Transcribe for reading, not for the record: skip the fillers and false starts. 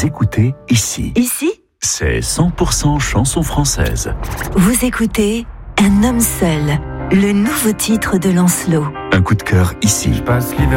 Vous écoutez ici. Ici, C'est 100% chanson française. vous écoutez Un homme seul, le nouveau titre de Lancelot. Un coup de cœur ici. Passe l'hiver